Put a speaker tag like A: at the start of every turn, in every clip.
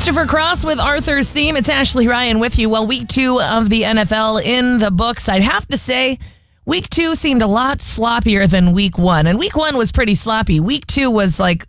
A: Christopher Cross with Arthur's Theme. It's Ashley Ryan with you. Well, week 2 of the NFL in the books. I'd have to say, week 2 seemed a lot sloppier than week 1. And week 1 was pretty sloppy. Week 2 was like,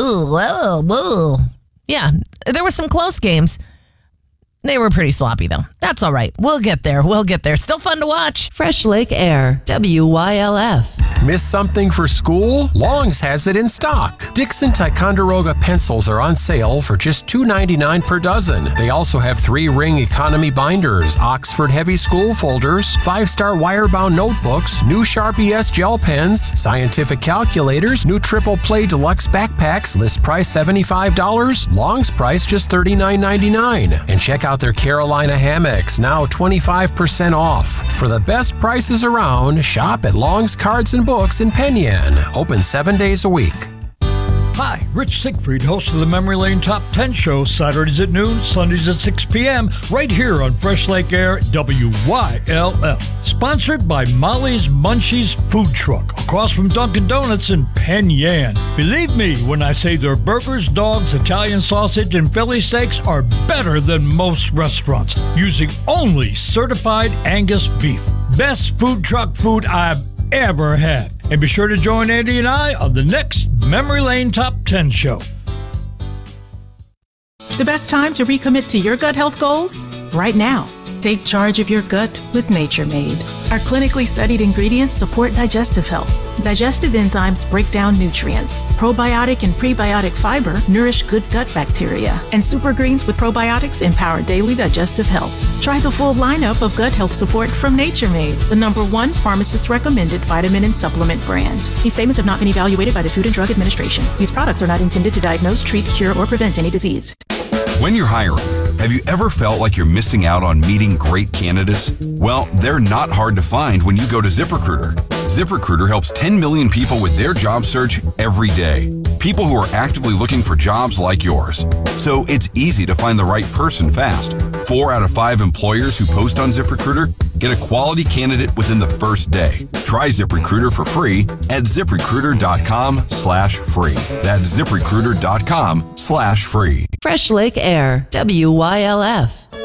A: yeah, there were some close games. They were pretty sloppy, though. That's all right. We'll get there. Still fun to watch.
B: Fresh Lake Air, WYLF.
C: Miss something for school? Long's has it in stock. Dixon Ticonderoga pencils are on sale for just $2.99 per dozen. They also have 3-ring economy binders, Oxford heavy school folders, 5-star wire-bound notebooks, new Sharpie S gel pens, scientific calculators, new triple play deluxe backpacks, list price $75, Long's price just $39.99. And check out their Carolina hammocks, now 25% off. For the best prices around, shop at Long's Cards and Books in Penn Yan. Open 7 days a week.
D: Hi, Rich Siegfried, host of the Memory Lane Top 10 show, Saturdays at noon, Sundays at 6 p.m., right here on Fresh Lake Air, WYLF. Sponsored by Molly's Munchies Food Truck, across from Dunkin' Donuts in Penn Yan. Believe me when I say their burgers, dogs, Italian sausage, and Philly steaks are better than most restaurants, using only certified Angus beef. Best food truck food I've ever had. And be sure to join Andy and I on the next Memory Lane Top 10 show.
E: The best time to recommit to your gut health goals? Right now. Take charge of your gut with Nature Made. Our clinically studied ingredients support digestive health. Digestive enzymes break down nutrients. Probiotic and prebiotic fiber nourish good gut bacteria. And super greens with probiotics empower daily digestive health. Try the full lineup of gut health support from Nature Made, the #1 pharmacist-recommended vitamin and supplement brand. These statements have not been evaluated by the Food and Drug Administration. These products are not intended to diagnose, treat, cure, or prevent any disease.
F: When you're hiring, have you ever felt like you're missing out on meeting great candidates? Well, they're not hard to find when you go to ZipRecruiter. ZipRecruiter helps 10 million people with their job search every day. People who are actively looking for jobs like yours. So it's easy to find the right person fast. 4 out of 5 employers who post on ZipRecruiter get a quality candidate within the first day. Try ZipRecruiter for free at ZipRecruiter.com/free. That's ZipRecruiter.com/free.
B: Fresh Lake Air, WYLF.